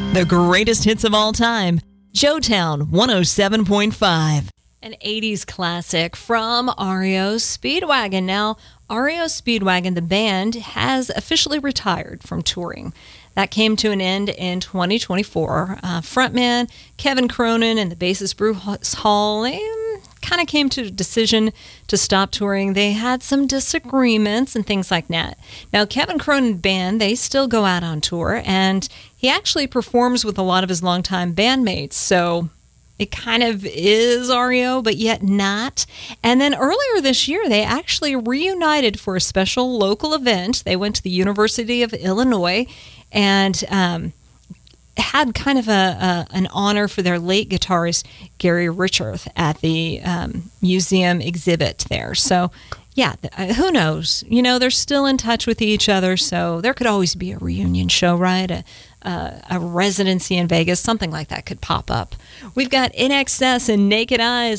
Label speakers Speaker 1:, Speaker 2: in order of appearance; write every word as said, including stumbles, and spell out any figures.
Speaker 1: The greatest hits of all time. Joetown one oh seven point five. An eighties classic from R E O Speedwagon. Now, R E O Speedwagon, the band, has officially retired from touring. That came to an end in twenty twenty-four. Uh, frontman Kevin Cronin and the bassist Bruce Hall, they kind of came to a decision to stop touring. They had some disagreements and things like that. Now, Kevin Cronin band, they still go out on tour, and he actually performs with a lot of his longtime bandmates, so it kind of is R E O, but yet not. And then earlier this year, they actually reunited for a special local event. They went to the University of Illinois and um, had kind of a, a an honor for their late guitarist, Gary Richards, at the um, museum exhibit there. So, yeah, uh, who knows? You know, they're still in touch with each other, so there could always be a reunion show, right? A, uh, a residency in Vegas, something like that could pop up. We've got I N X S and Naked Eyes.